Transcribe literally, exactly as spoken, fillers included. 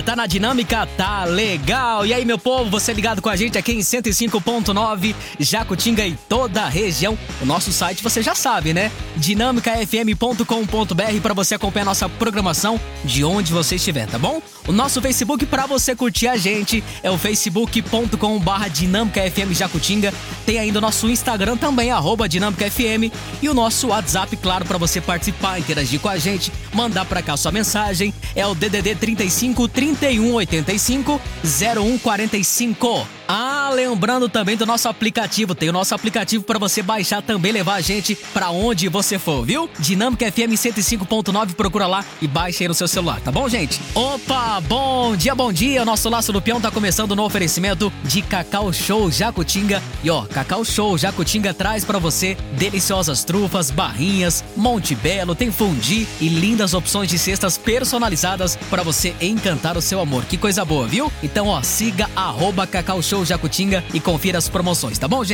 Opa, tá na dinâmica? Tá legal! E aí, meu povo, você ligado com a gente aqui em cento e cinco ponto nove, Jacutinga e toda a região. O nosso site você já sabe, né? dinâmica f m ponto com ponto b r para você acompanhar nossa programação de onde você estiver, tá bom? O nosso Facebook para você curtir a gente é o facebook ponto com barra dinâmica f m Jacutinga. Tem ainda o nosso Instagram também, arroba dinâmica f m, e o nosso WhatsApp, claro, para você participar, interagir com a gente, mandar para cá sua mensagem, é o D D D trinta e cinco, trinta e um, oitenta e cinco, zero um quarenta e cinco. Ah, lembrando também do nosso aplicativo, tem o nosso aplicativo para você baixar também, levar a gente para onde você for, viu? Dinâmica F M cento e cinco ponto nove, procura lá e baixa aí no seu celular, tá bom, gente? Opa, bom dia, bom dia, o nosso Laço do Peão tá começando no oferecimento de Cacau Show Jacutinga. E ó, Cacau Show Jacutinga traz para você deliciosas trufas, barrinhas, Monte Belo, tem fundi e lindas opções de cestas personalizadas para você encantar o seu amor. Que coisa boa, viu? Então, ó, siga arroba Cacau Show Jacutinga e confira as promoções, tá bom, gente?